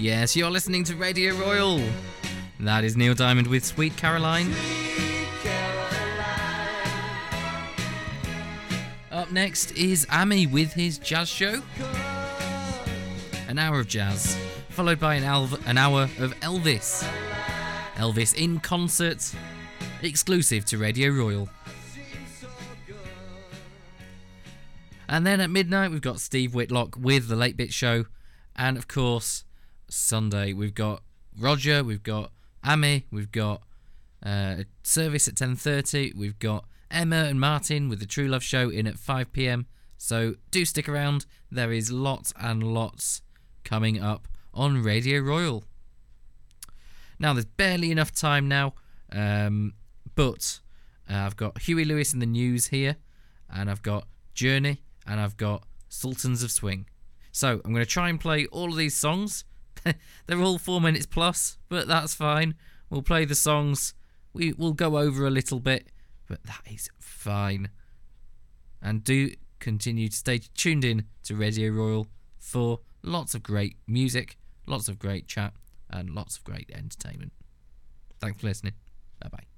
Yes, you're listening to Radio Royal. That is Neil Diamond with Sweet Caroline. Up next is Ami with his jazz show. An hour of jazz, followed by an hour of Elvis. Elvis in concert, exclusive to Radio Royal. And then at midnight, we've got Steve Whitlock with The Late Bit Show. And of course, Sunday, we've got Roger, we've got Ami, we've got a service at 10:30. We've got Emma and Martin with the True Love Show in at 5 p.m. So do stick around. There is lots and lots coming up on Radio Royal. Now, there's barely enough time now, but I've got Huey Lewis in the news here, and I've got Journey, and I've got Sultans of Swing. So I'm going to try and play all of these songs. They're all 4 minutes plus, but that's fine. We'll play the songs. We'll go over a little bit, but that is fine. And do continue to stay tuned in to Radio Royal for lots of great music, lots of great chat, and lots of great entertainment. Thanks for listening. Bye-bye.